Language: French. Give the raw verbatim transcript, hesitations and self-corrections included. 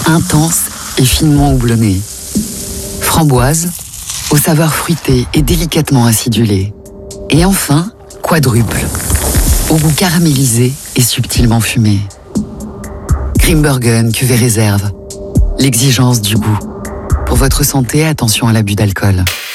intense et finement houblonné. Framboise, aux saveurs fruitées et délicatement acidulées. Et enfin, quadruple, au goût caramélisé et subtilement fumé. Grimbergen Cuvée Réserve, l'exigence du goût. Pour votre santé, attention à l'abus d'alcool.